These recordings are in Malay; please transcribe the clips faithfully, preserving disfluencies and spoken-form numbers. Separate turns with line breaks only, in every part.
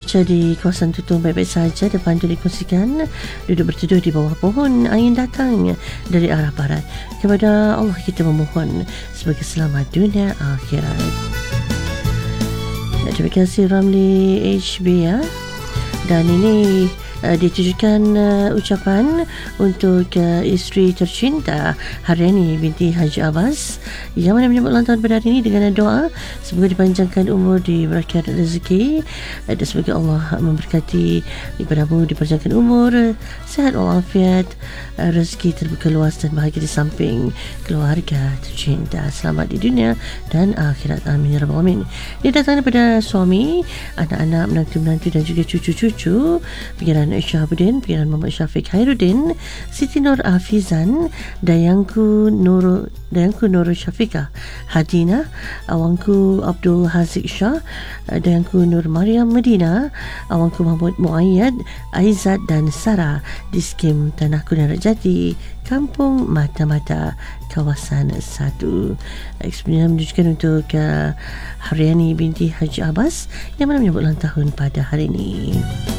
cuaca di kawasan Tutong baik-baik saja. Depan tu dikongsikan duduk berteduh di bawah pohon. Angin datang dari arah barat. Kepada Allah kita memohon sebagai selamat dunia akhirat. Terima kasih Ramli H B ya. Dan ini Uh, ditujukan uh, ucapan untuk uh, isteri tercinta Haryani binti Haji Abbas yang mana menyambut ulang tahun pada hari ini dengan doa semoga dipanjangkan umur, diberkati rezeki, uh, dan semoga Allah memberkati ibadamu, dipanjangkan umur, sehat walafiat, uh, rezeki terbuka luas dan bahagia di samping keluarga tercinta. Selamat di dunia dan akhirat, amin ya rabbal alamin. Dia datang daripada suami, anak-anak, menantu-menantu dan juga cucu-cucu pikiran Syahabuddin, pikiran Muhammad Syafiq Khairuddin, Siti Nur Hafizan, Dayangku Nur Dayangku Nur Syafiqah Hadina, awangku Abdul Haziq Shah, Dayangku Nur Maryam Medina, awangku Mahmud Muayyad, Aizat dan Sarah di skim Tanah Kuningan Jati, Kampung Mata-Mata, kawasan satu. Sebenarnya menunjukkan untuk uh, Haryani binti Haji Abbas yang mana menyambut ulang tahun pada hari ini.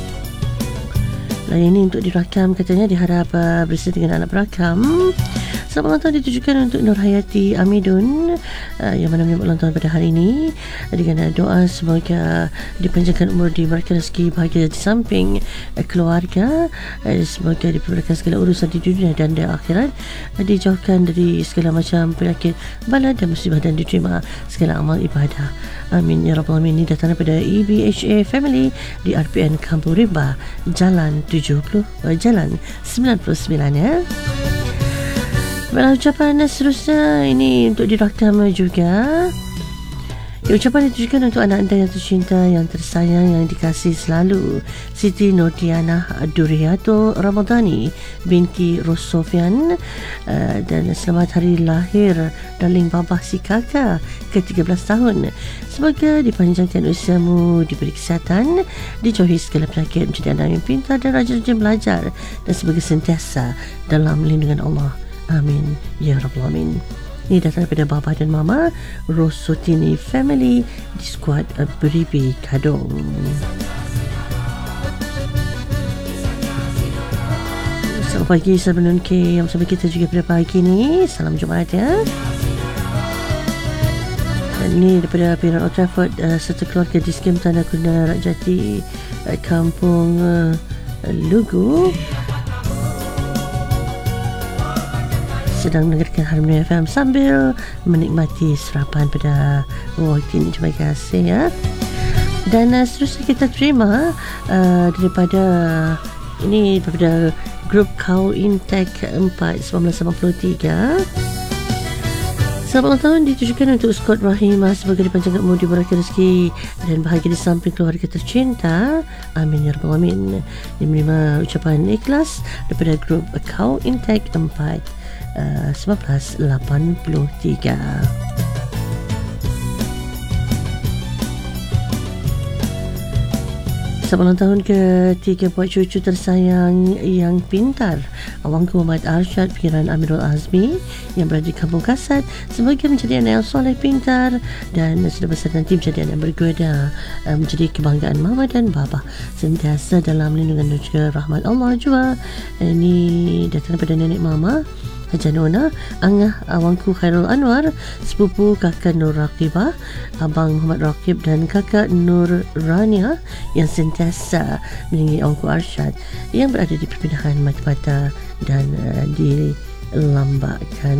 Dan ini untuk dirakam, katanya diharap uh, bersama dengan anak berakam. Selamat ulang tahun ditujukan untuk Nur Hayati Amidun uh, yang mana menyambut ulang tahun pada hari ini dengan uh, doa semoga dipanjangkan umur, diberkati rezeki, bahagia di samping uh, keluarga, uh, semoga dipermudakan segala urusan di dunia dan di akhirat, uh, dijauhkan dari segala macam penyakit, bala dan musibah dan diterima segala amal ibadah, amin ya rabbal alamin. Ini datang daripada E B H A Family di R P N Kampung Rimba, Jalan tujuh puluh, uh, Jalan sembilan puluh sembilan ya. Baiklah, ucapan seterusnya ini untuk dirakam juga. Ya, ucapan ditujukan untuk anak anda yang tercinta, yang tersayang, yang dikasihi selalu, Siti Nordiana Duriyatul Ramadhani binti Rosofian, uh, dan selamat hari lahir darling babah si kakak ke tiga belas tahun. Semoga dipanjangkan usiamu, diberi kesihatan, dijauhi segala penyakit, menjadi anak yang pintar dan rajin-rajin belajar, dan semoga sentiasa dalam lindungan Allah, amin ya rabbal alamin. Ini datang daripada bapa dan mama Rosotini Family di skuad Beribi Kadong. Selamat pagi sebelum ke yang bersama kita juga pada pagi ni. Salam Jumaat ya. Dan ini daripada pihak Old Trafford uh, serta keluarga di skim Tanah Kuningan Jati, uh, Kampung uh, Lugu, sedang mendengarkan Harmony F M sambil menikmati sarapan pada waktu ini. Terima kasih ya. Dan uh, seterusnya kita terima uh, daripada ini daripada grup Kau Intek empat seribu sembilan ratus lapan puluh tiga. Selamat ulang tahun ditujukan untuk Scott Rahimah, semoga dipanjangkan umur, diberkati rezeki dan bahagia di samping keluarga tercinta, amin ya rabbal alamin. Dia menerima ucapan ikhlas daripada grup Kau Intek empat Uh, seribu sembilan ratus lapan puluh tiga. Selamat ulang tahun ke tiga buat cucu tersayang yang pintar, awangku Muhammad Arsyad Piran Amirul Azmi yang berada di Kampung Kasat. Semoga menjadi anak yang soleh, pintar dan sudah besar nanti menjadi anak yang berguna, uh, menjadi kebanggaan mama dan bapa, sentiasa dalam lindungan dan juga rahmat Allah juga. Ini datang daripada nenek mama Haja Nona, angah awangku Khairul Anwar, sepupu kakak Nur Raqibah, abang Muhammad Raqib dan kakak Nur Rania yang sentiasa meninggi awangku Arsyad yang berada di perpindahan mata-mata dan uh, dilambakan.